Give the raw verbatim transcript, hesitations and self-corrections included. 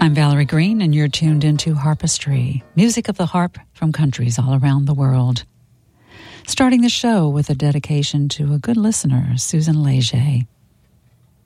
I'm Valerie Green, and you're tuned into Harpistry, music of the harp from countries all around the world. Starting the show with a dedication to a good listener, Susan Leger.